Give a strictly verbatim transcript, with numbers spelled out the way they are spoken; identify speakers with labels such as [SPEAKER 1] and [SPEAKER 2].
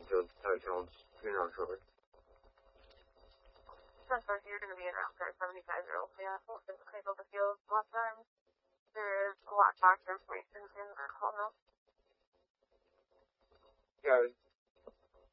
[SPEAKER 1] 就在这种平常车。
[SPEAKER 2] Since you're going to be in around seventy-five year old, yeah, it's kind of the field. A lot of times there's a lot of doctor information in the call notes.